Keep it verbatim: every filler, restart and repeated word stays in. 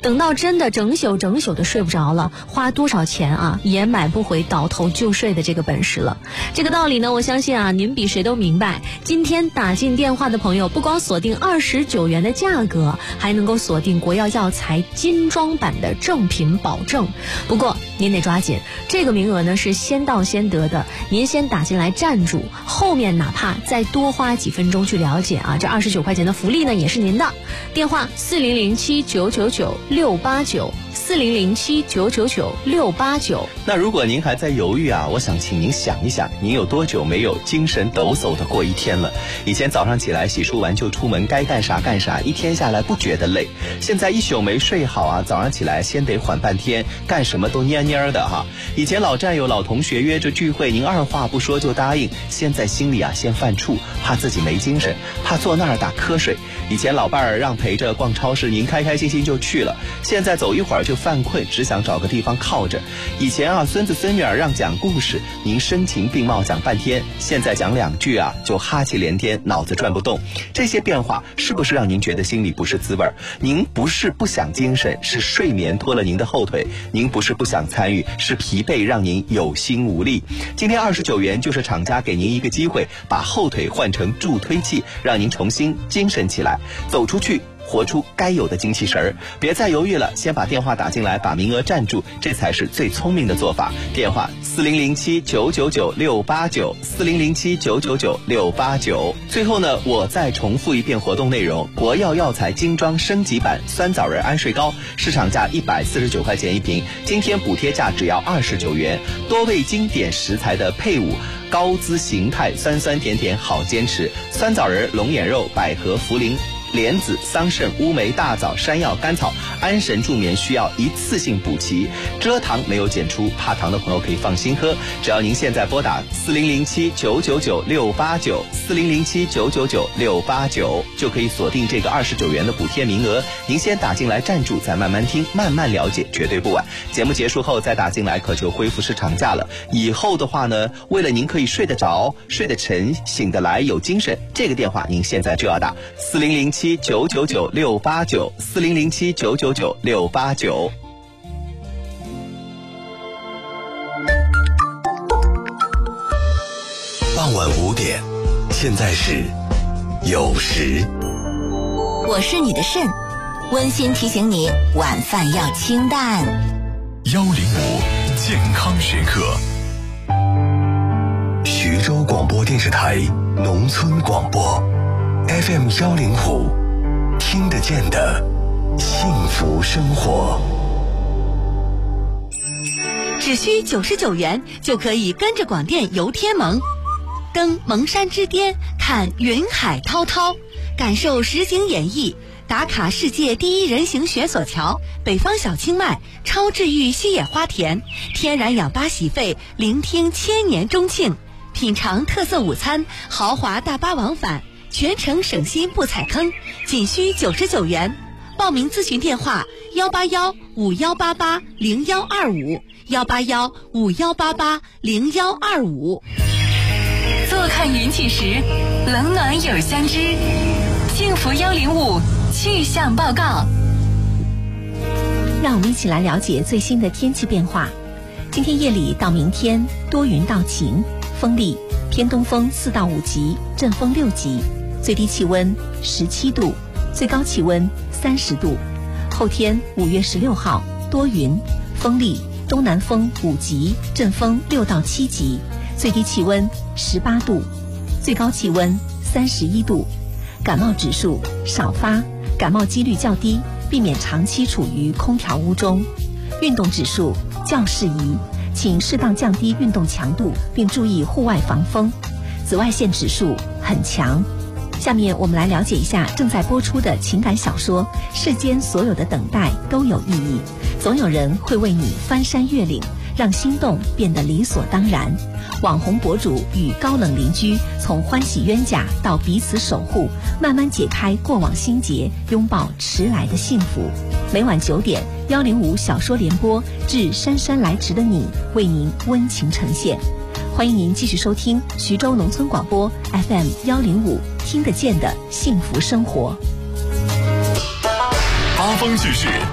等到真的整宿整宿的睡不着了，花多少钱啊也买不回倒头就睡的这个本事了。这个道理呢，我相信啊您比谁都明白。今天打进电话的朋友，不光锁定二十九元的价格，还能够锁定国药药材精装版的正品保证。不过您得抓紧，这个名额呢是先到先得的，您先打进来站住，后面哪怕再多花几分钟去了解啊，这二十九块钱的福利呢也是您的。电话四零零七九九九六八九，四零零七九九九六八九。 那如果您还在犹豫啊，我想请您想一想，您有多久没有精神抖擞的过一天了？以前早上起来洗漱完就出门，该干啥干啥，一天下来不觉得累。现在一宿没睡好啊，早上起来先得缓半天，干什么都蔫蔫的哈。以前老战友老同学约着聚会，您二话不说就答应，现在心里啊先犯怵，怕自己没精神，怕坐那儿打瞌睡。以前老伴儿让陪着逛超市，您开开心心就去了，现在走一会儿就犯困，只想找个地方靠着。以前啊孙子孙女儿让讲故事，您声情并茂讲半天，现在讲两句啊就哈气连天，脑子转不动。这些变化是不是让您觉得心里不是滋味？您不是不想精神，是睡眠拖了您的后腿；您不是不想参与，是疲惫让您有心无力。今天二十九元就是厂家给您一个机会，把后腿换成助推器，让您重新精神起来，走出去，活出该有的精气神儿。别再犹豫了，先把电话打进来，把名额占住，这才是最聪明的做法。电话四零零七九九九六八九，四零零七九九九六八九。最后呢，我再重复一遍活动内容：国药药材精装升级版酸枣仁安睡膏，市场价一百四十九块钱一瓶，今天补贴价只要二十九元。多味经典食材的配伍，高姿形态，酸酸甜甜好坚持。酸枣仁、龙眼肉、百合、茯苓、莲子、桑葚、乌梅、大枣、山药、甘草，安神助眠需要一次性补齐，蔗糖没有检出，怕糖的朋友可以放心喝。只要您现在拨打四零零七九九九六八九，四零零七九九九六八九，就可以锁定这个二十九元的补贴名额。您先打进来站住，再慢慢听，慢慢了解，绝对不晚。节目结束后再打进来，可就恢复市场价了。以后的话呢，为了您可以睡得着、睡得沉、醒得来、有精神，这个电话您现在就要打四零零七九九九六八九，四零零七九九九六八九。 傍晚五点，现在是酉时。 我是你的肾，温馨提醒你晚饭要清淡。 幺零五健康学课，徐州广播电视台农村广播 F M 幺零五，听得见的幸福生活。 只需九十九元就可以跟着广电游天盟，登蒙山之巅，看云海滔滔，感受实景演绎，打卡世界第一人行悬索桥、北方小清迈、超治愈西野花田，天然氧吧洗肺，聆听千年钟磬，品尝特色午餐，豪华大巴往返，全程省心不踩坑，仅需九十九元。报名咨询电话：幺八幺五幺八八零幺二五，幺八幺五幺八八零幺二五。 坐看云起时，冷暖有相知。幸福幺零五气象报告。 让我们一起来了解最新的天气变化。今天夜里到明天多云到晴，风力偏东风四到五级，阵风六级，最低气温十七度，最高气温三十度。后天五月十六号多云，风力东南风五级，阵风六到七级，最低气温十八度，最高气温三十一度。感冒指数少发，感冒几率较低，避免长期处于空调屋中。运动指数较适宜，请适当降低运动强度，并注意户外防风。紫外线指数很强。下面我们来了解一下正在播出的情感小说《世间所有的等待都有意义》，总有人会为你翻山越岭，让心动变得理所当然。网红博主与高冷邻居从欢喜冤家到彼此守护，慢慢解开过往心结，拥抱迟来的幸福。每晚九点，幺零五小说联播致姗姗来迟的你，为您温情呈现。欢迎您继续收听徐州农村广播 F M 幺零五，听得见的幸福生活。 八方聚市